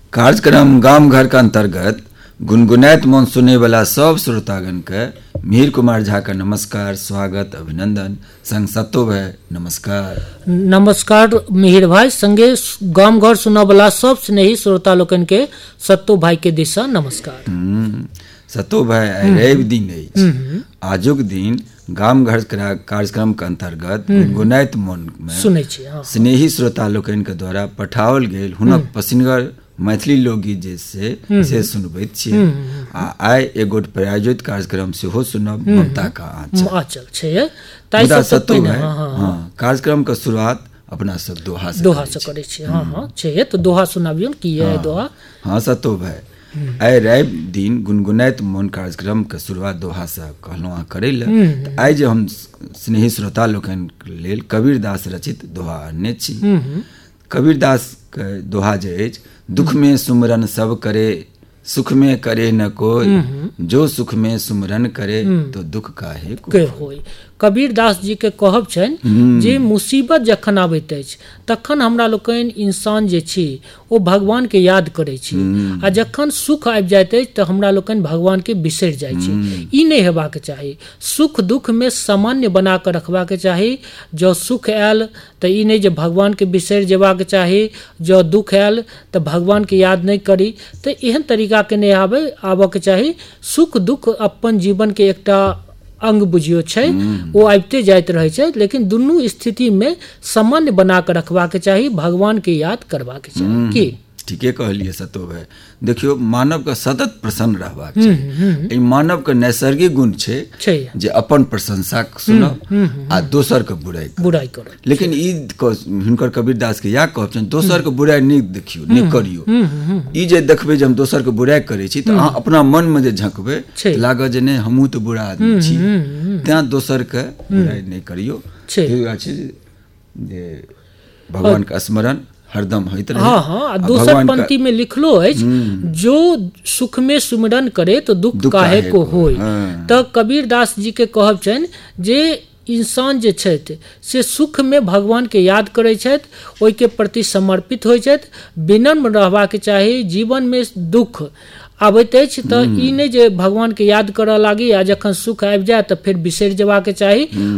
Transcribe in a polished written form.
कार्यक्रम गाम घर का अंतर्गत गुनगुनाइत मौन सुने वाला सब श्रोतागण के मिहिर कुमार झा का नमस्कार, स्वागत, अभिनंदन। संग सत्तो भाई नमस्कार। नमस्कार मिहिर भाई, संगे गाम घर सुना वाला सब स्नेही श्रोता लोकन के सत्तो भाई के दिशा नमस्कार। सत्तो भाई रवि दिन अछि, आजुक दिन गाम घर कार्यक्रम के अंतर्गत गुनगुनाइत मौन में सुनै छी स्नेही श्रोता लोकन के द्वारा पठाओल गेल हुनक पसिनगर मैथिली लोकगीत से सुनबैत छियै। आइ एगो प्रायोजित कार्यक्रम सेहो सुनब, ममता का आंचल छै। मुदा सत्तो भाई कार्यक्रम के शुरुआत अपना सब दोहा से करै छी। छै तो दोहा सुनाबियौ की है दोहा। हाँ सत्तो भाई, आइ रवि दिन गुनगुनाइत मौन कार्यक्रम के शुरुआत दोहा से कहलहुँ करै लए। आइ जे हम स्नेही श्रोता लोकन के लेल कबीरदास रचित दोहा आनने छी। कबीरदास के दोहा जे अछि, दुख में सुमरन सब करे, सुख में करे न कोई, जो सुख में सुमरन करे तो दुख काहे को होय। कबीरदास जी के कहब छनि जे मुसीबत जखन आबैत अछि तखन हमरा लोकनि इंसान जे छी ओ भगवान के याद करै छी, आ जखन सुख आबि जाइत अछि तऽ हमरा लोकनि भगवान के बिसरि जाइ छी। ई नहि हेबाक चाही। सुख दुख में सामान्य बना कऽ रखबाक चाही। जँ सुख आयल तऽ ई नहि जे भगवान के बिसरि जेबाक चाही, जँ दुख आयल तऽ भगवान के याद नहि करी, तऽ एहन तरीका के नहि आबक चाही। सुख दुख अपन जीवन के एकटा अंग बुझियो छै, वो आबिते जाइत रहे छै, लेकिन दुनू स्थिति में सामान्य बना के रखबाक चाही, भगवान के याद करबाक चाही। की ठीके कहलिए सत्तो भाई। देखियो मानव के सतत प्रसन्न रहबाक चाही। ई मानव के नैसर्गिक गुण छै जे अपन प्रशंसा सुनब आ दोसर के बुराई करब। लेकिन ई हुनकर कबीरदास के या कहब छनि, दोसर के बुराई नहीं देखियो, नहीं करियो। ई जे देखबै जे हम दोसर के बुराई करै छी तऽ अहाँ अपना मन में जे झंकबै लागत जे नहीं हमहूँ तो बुरा आदमी छी, तें दोसर के बुराई नहीं करियो। जे भगवान के स्मरण हरदम होइत रहे। दोसर पंक्ति में लिखलो अछि, जो सुख में सुमिरन करे तो दुख काहे को होय। तऽ कबीरदास जी के कहब छनि जे इंसान जे छथि से सुख में भगवान के याद करै छथि, ओहि के प्रति समर्पित होइ छथि, विनम्र रहबाक चाही। जीवन में दुख आबैत अछि तऽ ई नहि जे भगवान के याद करऽ लागी आ जखन सुख आबि जाय तऽ फेर बिसरि जेबाक चाही।